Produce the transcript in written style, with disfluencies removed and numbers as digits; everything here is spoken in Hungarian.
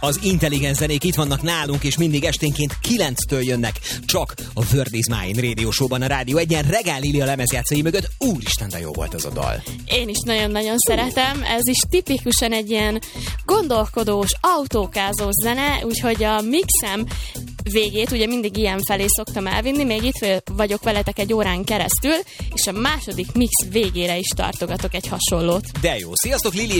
Az intelligens zenék itt vannak nálunk, és mindig esténként 9-től jönnek. Csak a Word is Mine Radio Show-ban a Rádió Egyen Regál Lili a lemezjátszói mögött. Úristen, de jó volt az a dal. Én is nagyon-nagyon szeretem. Ez is tipikusan egy ilyen gondolkodós, autókázós zene, úgyhogy a mixem végét ugye mindig ilyen felé szoktam elvinni, még itt vagyok veletek egy órán keresztül, és a második mix végére is tartogatok egy hasonlót. De jó, sziasztok Lili!